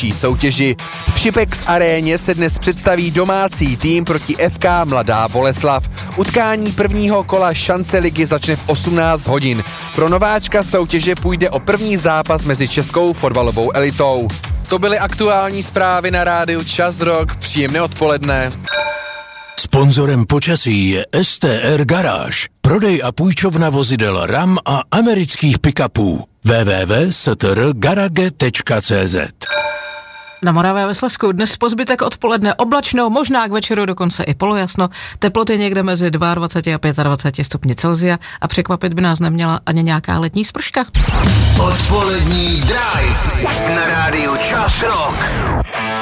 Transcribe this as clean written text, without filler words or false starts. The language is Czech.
nejvyšší soutěži. V Šipex aréně se dnes představí domácí tým proti FK Mladá Boleslav. Utkání prvního kola šance ligy začne v 18 hodin. Pro nováčka soutěže půjde o první zápas mezi českou fotbalovou elitou. To byly aktuální zprávy na rádiu Čas Rock. Příjemné odpoledne. Sponzorem počasí je STR Garáž. Prodej a půjčovna vozidel RAM a amerických pick-upů. www.strgarage.cz. Na Moravě a ve Slezsku dnes pozbytek odpoledne oblačno, možná k večeru dokonce i polojasno. Teploty někde mezi 22 a 25 stupni Celsia a překvapit by nás neměla ani nějaká letní sprška. Odpolední drive na rádiu Čas Rock.